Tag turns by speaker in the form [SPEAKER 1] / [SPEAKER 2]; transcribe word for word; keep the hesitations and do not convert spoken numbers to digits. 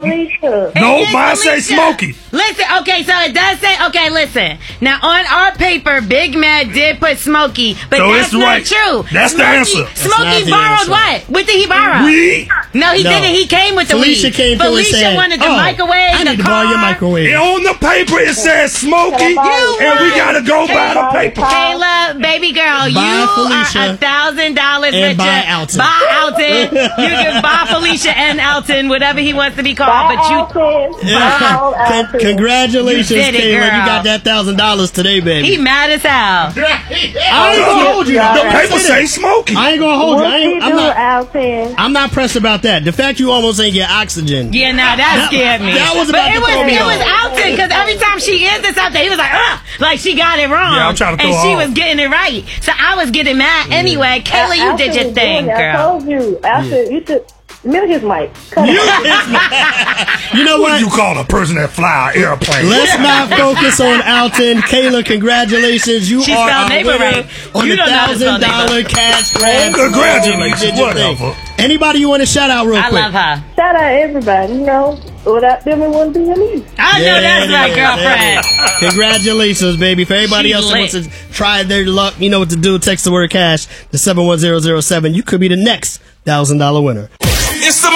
[SPEAKER 1] Felicia.
[SPEAKER 2] No, mine say Smokey.
[SPEAKER 3] Listen, okay, so it does say, okay, listen. Now, on our paper, Big Mad did put Smokey, but
[SPEAKER 2] So
[SPEAKER 3] that's
[SPEAKER 2] it's
[SPEAKER 3] not
[SPEAKER 2] right.
[SPEAKER 3] true.
[SPEAKER 2] That's the
[SPEAKER 3] Smokey,
[SPEAKER 2] answer.
[SPEAKER 4] That's
[SPEAKER 3] Smokey
[SPEAKER 4] not the
[SPEAKER 3] borrowed
[SPEAKER 4] answer.
[SPEAKER 3] what? What did he borrow?
[SPEAKER 2] We
[SPEAKER 3] No, he
[SPEAKER 4] No.
[SPEAKER 3] didn't. He came with the
[SPEAKER 4] Felicia
[SPEAKER 3] weed.
[SPEAKER 4] came through and
[SPEAKER 3] Felicia
[SPEAKER 4] said,
[SPEAKER 3] wanted the
[SPEAKER 4] oh,
[SPEAKER 3] microwave,
[SPEAKER 4] I
[SPEAKER 3] the
[SPEAKER 4] need to
[SPEAKER 3] car.
[SPEAKER 4] borrow your microwave.
[SPEAKER 2] on the paper it says Smokey,
[SPEAKER 3] You
[SPEAKER 2] and we
[SPEAKER 3] won.
[SPEAKER 2] gotta go by the paper.
[SPEAKER 3] Kayla, baby girl,
[SPEAKER 4] Buy
[SPEAKER 3] you
[SPEAKER 4] Felicia
[SPEAKER 3] are a thousand dollars
[SPEAKER 4] and
[SPEAKER 3] richer.
[SPEAKER 4] buy Alton.
[SPEAKER 3] Buy Alton. You can buy Felicia and Alton, whatever he wants to be called.
[SPEAKER 1] Bye,
[SPEAKER 3] but you,
[SPEAKER 1] Alton.
[SPEAKER 4] Yeah.
[SPEAKER 1] Bye,
[SPEAKER 4] Con-
[SPEAKER 1] Alton.
[SPEAKER 4] congratulations,
[SPEAKER 3] You did it,
[SPEAKER 4] Kayla. You
[SPEAKER 3] girl.
[SPEAKER 4] got that thousand dollars today, baby.
[SPEAKER 3] he mad as hell.
[SPEAKER 4] I ain't gonna hold you.
[SPEAKER 1] Yeah.
[SPEAKER 4] Don't
[SPEAKER 2] The paper
[SPEAKER 4] say
[SPEAKER 2] say
[SPEAKER 4] that.
[SPEAKER 2] Smokey.
[SPEAKER 4] I ain't gonna hold you. I
[SPEAKER 1] What you
[SPEAKER 4] ain't, I'm
[SPEAKER 1] do,
[SPEAKER 4] not.
[SPEAKER 1] Alton?
[SPEAKER 4] I'm not pressed about that. The fact you almost ain't get oxygen.
[SPEAKER 3] Yeah, nah, that scared me.
[SPEAKER 4] that was
[SPEAKER 3] but
[SPEAKER 4] about
[SPEAKER 3] it
[SPEAKER 4] to
[SPEAKER 3] was
[SPEAKER 4] throw me
[SPEAKER 3] it
[SPEAKER 4] off.
[SPEAKER 3] was Alton because every time she answered something, he was like, ugh, like she got it wrong.
[SPEAKER 2] Yeah, I'm trying to
[SPEAKER 3] and
[SPEAKER 2] throw
[SPEAKER 3] she
[SPEAKER 2] her
[SPEAKER 3] was
[SPEAKER 2] off.
[SPEAKER 3] getting it right. So I was getting mad anyway. Kayla, you
[SPEAKER 1] Alton
[SPEAKER 3] did your
[SPEAKER 1] was
[SPEAKER 3] thing,
[SPEAKER 1] doing it. I
[SPEAKER 3] girl.
[SPEAKER 1] told you. Alton, you should mute his mic. Cut
[SPEAKER 4] You,
[SPEAKER 1] it.
[SPEAKER 4] you know
[SPEAKER 2] What
[SPEAKER 4] what?
[SPEAKER 2] do you call a person that fly an airplane?
[SPEAKER 4] Let's not focus on Alton. Kayla, congratulations. You
[SPEAKER 3] She
[SPEAKER 4] are
[SPEAKER 3] spelled
[SPEAKER 4] our
[SPEAKER 3] neighbor
[SPEAKER 4] winner
[SPEAKER 3] right.
[SPEAKER 4] on
[SPEAKER 3] You
[SPEAKER 4] the
[SPEAKER 3] don't know how to spell
[SPEAKER 4] thousand dollar
[SPEAKER 3] neighbor.
[SPEAKER 4] cash grab.
[SPEAKER 2] Congratulations.
[SPEAKER 4] You did your thing.
[SPEAKER 2] Whatever.
[SPEAKER 4] Anybody you want to shout out real
[SPEAKER 3] I
[SPEAKER 4] quick?
[SPEAKER 3] love her.
[SPEAKER 1] Shout out everybody. You know, without them, it wouldn't be me.
[SPEAKER 3] I know that's my
[SPEAKER 4] Yeah,
[SPEAKER 3] girlfriend.
[SPEAKER 4] yeah. Congratulations, baby. For everybody
[SPEAKER 3] She's
[SPEAKER 4] else that wants
[SPEAKER 3] lit.
[SPEAKER 4] to try their luck, you know what to do. Text the word cash to seven one zero zero seven. You could be the next thousand dollar winner.
[SPEAKER 5] It's the